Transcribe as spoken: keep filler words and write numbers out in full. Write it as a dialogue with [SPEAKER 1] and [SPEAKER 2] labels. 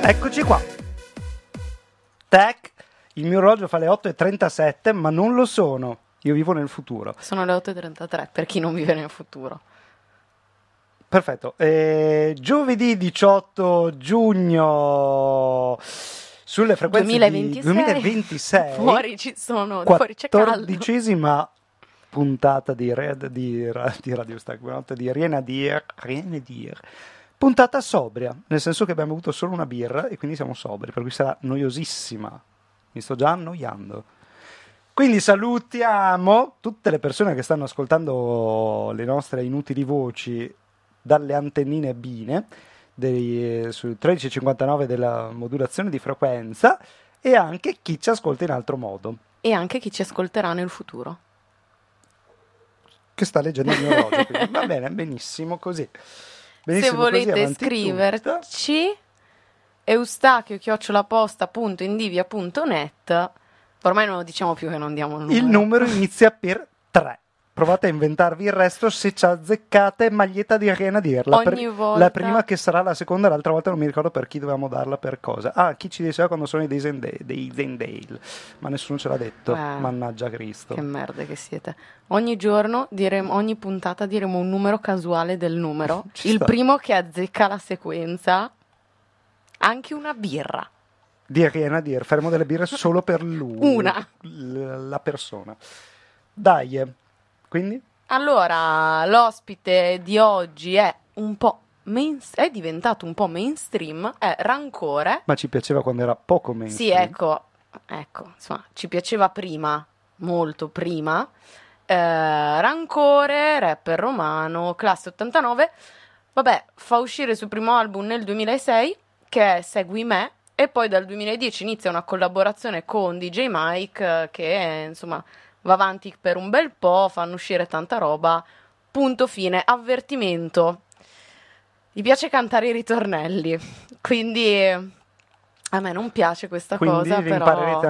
[SPEAKER 1] Eccoci qua. Tac, il mio orologio fa le otto e trentasette, ma non lo sono. Io vivo nel futuro.
[SPEAKER 2] Sono le otto e trentatré per chi non vive nel futuro.
[SPEAKER 1] Perfetto. Eh, giovedì diciotto giugno sulle frequenze
[SPEAKER 2] duemilaventisei.
[SPEAKER 1] di duemilaventisei.
[SPEAKER 2] Fuori ci sono, fuori c'è caldo.
[SPEAKER 1] quattordicesima puntata di, Red, di, di Radio Stack, di Rienadir, Rienadir. Puntata sobria, nel senso che abbiamo avuto solo una birra e quindi siamo sobri, per cui sarà noiosissima. Mi sto già annoiando. Quindi salutiamo tutte le persone che stanno ascoltando le nostre inutili voci dalle antennine bine dei, sul tredici cinquantanove della modulazione di frequenza, e anche chi ci ascolta in altro modo.
[SPEAKER 2] E anche chi ci ascolterà nel futuro.
[SPEAKER 1] Che sta leggendo il mio orologio. Quindi. Va bene, benissimo così. Benissimo,
[SPEAKER 2] se volete
[SPEAKER 1] così,
[SPEAKER 2] scriverci, eustachio chiocciola posta punto indivia punto net. Ormai non lo diciamo più che non diamo il numero.
[SPEAKER 1] Il numero inizia per tre. Provate a inventarvi il resto, se ci azzeccate maglietta di Rienadir. La,
[SPEAKER 2] Ogni volta...
[SPEAKER 1] la prima che sarà la seconda, l'altra volta non mi ricordo per chi dovevamo darla, per cosa. Ah, chi ci diceva quando sono i dei Zendale, dei Zendale. Ma nessuno ce l'ha detto,
[SPEAKER 2] eh,
[SPEAKER 1] mannaggia Cristo.
[SPEAKER 2] Che merde che siete. Ogni giorno, diremo, ogni puntata diremo un numero casuale del numero. Il
[SPEAKER 1] sta.
[SPEAKER 2] primo che azzecca la sequenza, anche una birra.
[SPEAKER 1] Di Rienadir, faremo delle birre solo per lui.
[SPEAKER 2] Una.
[SPEAKER 1] L- la persona. Dai. Quindi?
[SPEAKER 2] Allora, l'ospite di oggi è un po' main, è diventato un po' mainstream, è Rancore.
[SPEAKER 1] Ma ci piaceva quando era poco mainstream.
[SPEAKER 2] Sì, ecco, ecco, insomma, ci piaceva prima, molto prima. Eh, Rancore, rapper romano, classe ottantanove. Vabbè, fa uscire il suo primo album nel duemilasei, che è Segui me, e poi dal duemiladieci inizia una collaborazione con D J Mike, che è, insomma... va avanti per un bel po', fanno uscire tanta roba, punto fine. Avvertimento: gli piace cantare i ritornelli, quindi a me non piace questa
[SPEAKER 1] quindi
[SPEAKER 2] cosa,
[SPEAKER 1] vi
[SPEAKER 2] però
[SPEAKER 1] imparerete